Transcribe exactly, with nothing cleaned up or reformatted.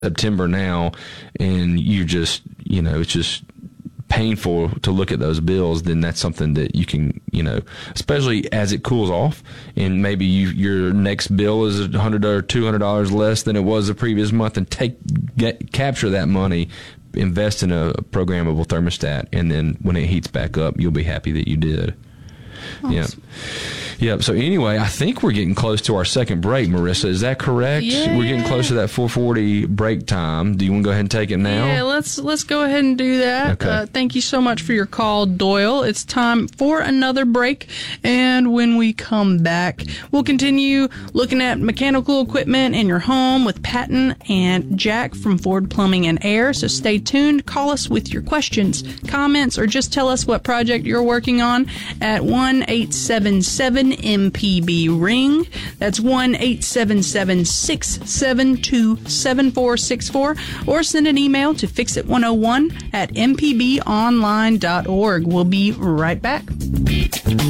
September now, and you just, you know, it's just painful to look at those bills, then that's something that you can, you know, especially as it cools off, and maybe you, your next bill is a hundred or two hundred dollars less than it was the previous month, and take get capture that money, invest in a programmable thermostat, and then when it heats back up, you'll be happy that you did. Awesome. Yeah. Yeah. So anyway, I think we're getting close to our second break, Marissa. Is that correct? Yeah. We're getting close to that four forty break time. Do you want to go ahead and take it now? Yeah, let's let's go ahead and do that. Okay. Uh, thank you so much for your call, Doyle. It's time for another break, and when we come back, we'll continue looking at mechanical equipment in your home with Patton and Jack from Ford Plumbing and Air. So stay tuned. Call us with your questions, comments, or just tell us what project you're working on at one eight seven seven M P B ring. That's one eight seven seven, six seven two, seven four six four, or send an email to fix it one oh one at m p b online dot org. We'll be right back.